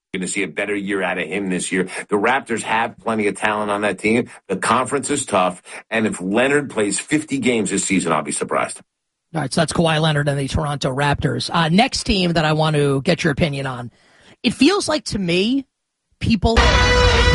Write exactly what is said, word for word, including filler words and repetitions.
Going to see a better year out of him this year. The Raptors have plenty of talent on that team. The conference is tough. And if Leonard plays fifty games this season, I'll be surprised. All right, so that's Kawhi Leonard and the Toronto Raptors. Uh, next team that I want to get your opinion on. It feels like to me, people